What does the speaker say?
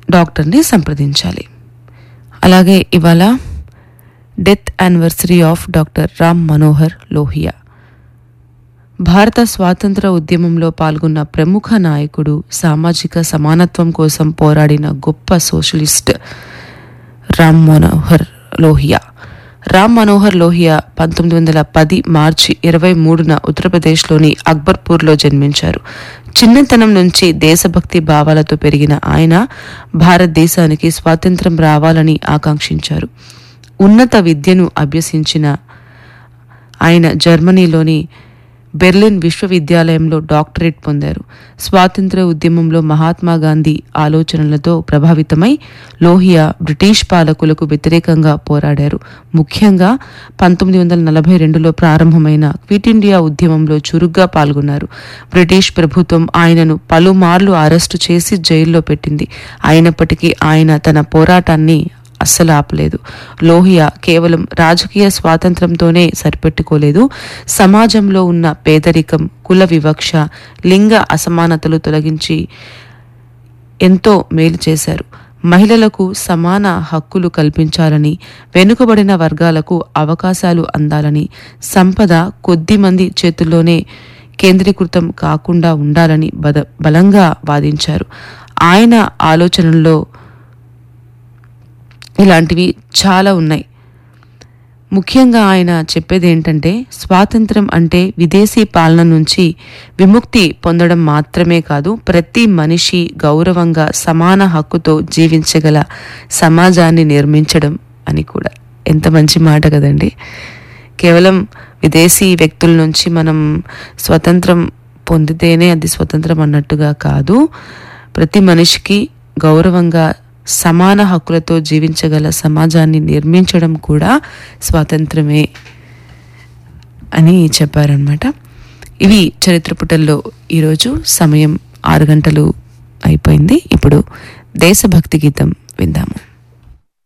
డాక్టర్ని సంప్రదించాలి. అలాగే ఇవాళ death anniversary of doctor Ram Manohar Lohia. భారత స్వాతంత్ర ఉద్యమంలో పాల్గొన్న ప్రముఖ నాయకుడు, సామాజిక సమానత్వం కోసం పోరాడిన గొప్ప సోషలిస్ట్ రామ్ మనోహర్ లోహియా. రామ్ మనోహర్ లోహియా 1910 మార్చి 23న ఉత్తరప్రదేశ్లోని అక్బర్పూర్లో జన్మించారు. చిన్నతనం నుంచి దేశభక్తి భావాలతో పెరిగిన ఆయన భారతదేశానికి స్వాతంత్రం రావాలని ఆకాంక్షించారు. ఉన్నత విద్యను అభ్యసించిన ఆయన జర్మనీలోని బెర్లిన్ విశ్వవిద్యాలయంలో డాక్టరేట్ పొందారు. స్వాతంత్ర్య ఉద్యమంలో మహాత్మా గాంధీ ఆలోచనలతో ప్రభావితమై లోహియా బ్రిటిష్ పాలకులకు వ్యతిరేకంగా పోరాడారు. ముఖ్యంగా 1942లో ప్రారంభమైన క్విట్ ఇండియా ఉద్యమంలో చురుగ్గా పాల్గొన్నారు. బ్రిటిష్ ప్రభుత్వం ఆయనను పలుమార్లు అరెస్టు చేసి జైల్లో పెట్టింది. అయినప్పటికీ ఆయన తన పోరాటాన్ని అస్సలు ఆపలేదు. లోహియా కేవలం రాజకీయ స్వాతంత్రంతోనే సరిపెట్టుకోలేదు. సమాజంలో ఉన్న పేదరికం, కుల వివక్ష, లింగ అసమానతలు తొలగించి ఎంతో మేలు చేశారు. మహిళలకు సమాన హక్కులు కల్పించాలని, వెనుకబడిన వర్గాలకు అవకాశాలు అందాలని, సంపద కొద్దిమంది చేతుల్లోనే కేంద్రీకృతం కాకుండా ఉండాలని బలంగా వాదించారు. ఆయన ఆలోచనల్లో ఇలాంటివి చాలా ఉన్నాయి. ముఖ్యంగా ఆయన చెప్పేది ఏంటంటే, స్వాతంత్రం అంటే విదేశీ పాలన నుంచి విముక్తి పొందడం మాత్రమే కాదు, ప్రతి మనిషి గౌరవంగా సమాన హక్కుతో జీవించగల సమాజాన్ని నిర్మించడం అని కూడా. ఎంత మంచి మాట కదండి. కేవలం విదేశీ వ్యక్తుల నుంచి మనం స్వతంత్రం పొందితేనే అది స్వతంత్రం అన్నట్టుగా కాదు, ప్రతి మనిషికి గౌరవంగా సమాన హక్కులతో జీవించగల సమాజాన్ని నిర్మించడం కూడా స్వాతంత్రమే అని చెప్పారనమాట. ఇవి చరిత్ర పుటల్లో ఈరోజు. సమయం 6 గంటలు అయిపోయింది. ఇప్పుడు దేశభక్తి గీతం విందాము.